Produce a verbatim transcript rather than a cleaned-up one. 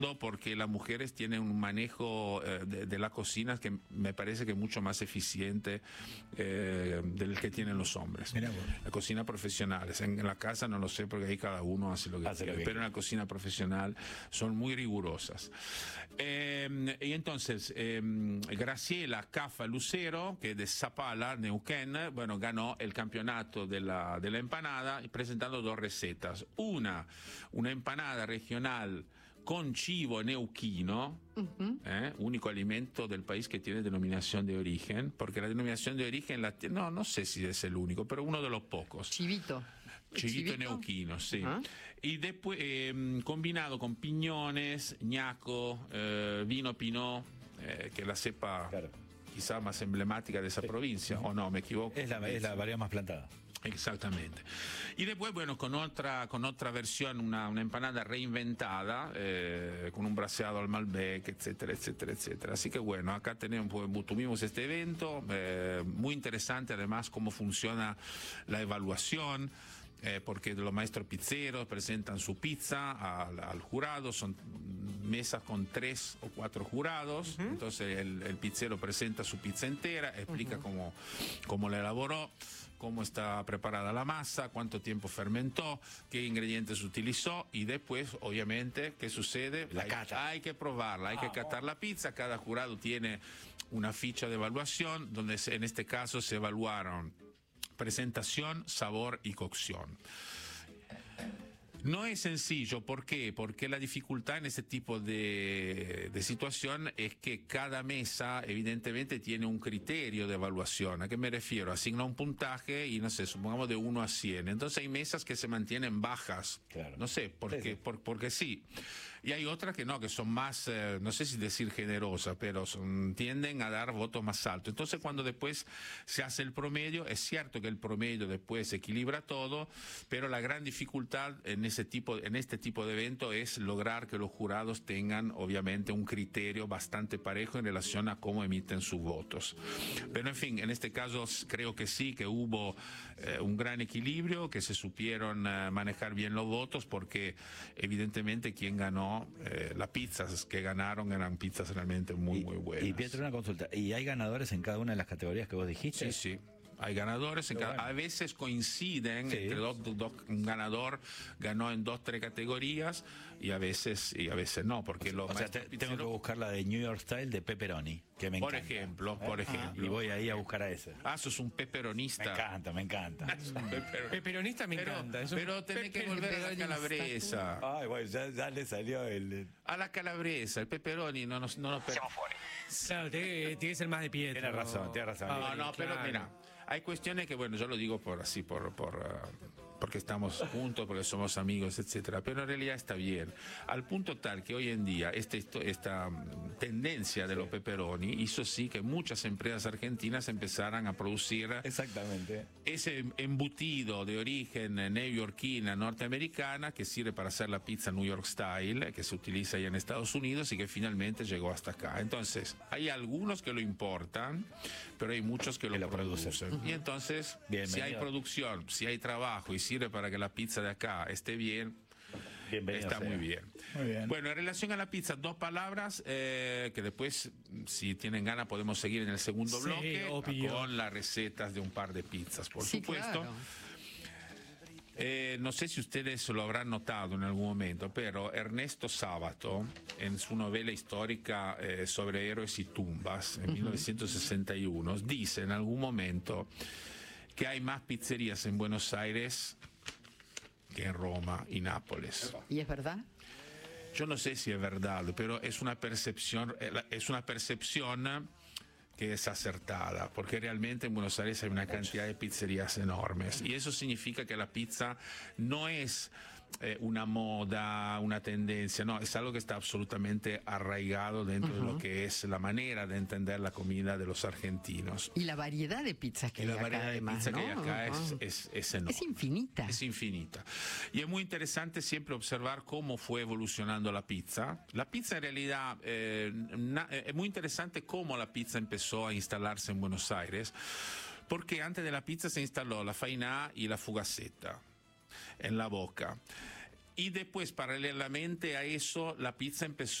porque las mujeres tienen un manejo eh, de, de la cocina que me parece que es mucho más eficiente eh, del que tienen los hombres. La cocina profesional, en, en la casa no lo sé porque ahí cada uno hace lo que hace quiere, lo que pero en la cocina profesional son muy rigurosas. Eh, y entonces, eh, Graciela Caffa Lucero, que de Zapala, Neuquén, bueno, ganó el campeonato de la, de la empanada presentando dos recetas. Una, una empanada regional con chivo neuquino, uh-huh. eh, único alimento del país que tiene denominación de origen, porque la denominación de origen, la, no, no sé si es el único, pero uno de los pocos. Chivito. Chivito, Chivito neuquino, sí. Uh-huh. Y después, eh, combinado con piñones, ñaco, eh, vino pinot, eh, que la cepa claro. quizá más emblemática de esa sí. provincia, uh-huh. o no, me equivoco. Es la, es la variedad más plantada. Exactamente. Y después, bueno, con otra, con otra versión, una, una empanada reinventada, eh, con un braseado al Malbec, etcétera, etcétera, etcétera. Así que bueno, acá tenemos, tuvimos este evento, eh, muy interesante además cómo funciona la evaluación. Eh, porque los maestros pizzeros presentan su pizza al, al jurado, son mesas con tres o cuatro jurados, uh-huh. entonces el, el pizzero presenta su pizza entera, explica uh-huh. cómo, cómo la elaboró, cómo está preparada la masa, cuánto tiempo fermentó, qué ingredientes utilizó y después, obviamente, ¿qué sucede? La hay, cata. hay que probarla, hay ah, que catar oh. la pizza, cada jurado tiene una ficha de evaluación, donde en este caso se evaluaron presentación, sabor y cocción. No es sencillo, ¿por qué? Porque la dificultad en ese tipo de, de situación es que cada mesa evidentemente tiene un criterio de evaluación. ¿A qué me refiero? Asigna un puntaje y no sé, supongamos de uno a cien. Entonces hay mesas que se mantienen bajas. Claro. No sé, porque, sí, sí. Por, porque sí. Y hay otras que no, que son más, eh, no sé si decir generosas, pero son, tienden a dar votos más altos. Entonces cuando después se hace el promedio, es cierto que el promedio después equilibra todo, pero la gran dificultad en ese tipo, en este tipo de evento es lograr que los jurados tengan obviamente un criterio bastante parejo en relación a cómo emiten sus votos. Pero en fin, en este caso creo que sí, que hubo eh, un gran equilibrio, que se supieron eh, manejar bien los votos, porque evidentemente quien ganó Eh, las pizzas que ganaron eran pizzas realmente muy, y, muy buenas. Y Pietro, una consulta. ¿Y hay ganadores en cada una de las categorías que vos dijiste? Sí, sí. Hay ganadores, en cada, bueno. a veces coinciden, sí. entre dos, dos, un ganador ganó en dos, tres categorías y a veces y a veces no, porque los o sea, te, tengo que buscar la de New York Style de pepperoni, que me por encanta. ejemplo, ¿Eh? por ejemplo. Y voy ahí a buscar a ese. Ah, sos un pepperonista. Me encanta, me encanta. Pepperonista, pepperonista me pero, encanta. Es pero tenés que volver a la calabresa. Ay, bueno, ya, ya le salió el... A la calabresa, el pepperoni no nos... No nos per... Claro, tiene, tiene que ser más de Pietro. Tienes razón, tienes razón. No, no, pero claro. Mira, hay cuestiones que, bueno, yo lo digo por así, por, por uh, porque estamos juntos, porque somos amigos, etcétera, pero en realidad está bien. Al punto tal que hoy en día este, esto, esta tendencia de sí. los pepperoni hizo sí que muchas empresas argentinas empezaran a producir exactamente ese embutido de origen neoyorquina, norteamericana, que sirve para hacer la pizza New York Style, que se utiliza allá en Estados Unidos y que finalmente llegó hasta acá. Entonces, hay algunos que lo importan, pero hay muchos que lo, que lo producen. producen. Uh-huh. Y entonces, Bienvenido. si hay producción, si hay trabajo y sirve para que la pizza de acá esté bien, Bienvenido está sea. muy bien. Muy bien. Bueno, en relación a la pizza, dos palabras eh, que después, si tienen ganas, podemos seguir en el segundo sí, bloque obvio. con las recetas de un par de pizzas, por sí, supuesto. Claro. Eh, no sé si ustedes lo habrán notado en algún momento, pero Ernesto Sábato, en su novela histórica eh, sobre héroes y tumbas, en uh-huh. mil novecientos sesenta y uno, dice en algún momento que hay más pizzerías en Buenos Aires que en Roma y Nápoles. ¿Y es verdad? Yo no sé si es verdad, pero es una percepción, es una percepción que es acertada, porque realmente en Buenos Aires hay una cantidad de pizzerías enormes y eso significa que la pizza no es eh, una moda, una tendencia, no, es algo que está absolutamente arraigado dentro uh-huh. de lo que es la manera de entender la comida de los argentinos. Y la variedad de pizzas que y hay la acá, variedad además, de pizza ¿no? que hay acá uh-huh. es, es, es enorme. Es infinita. Es infinita. Y es muy interesante siempre observar cómo fue evolucionando la pizza. La pizza en realidad, eh, na, es muy interesante cómo la pizza empezó a instalarse en Buenos Aires, porque antes de la pizza se instaló la faina y la fugaceta en la boca. Y después, paralelamente a eso, la pizza empezó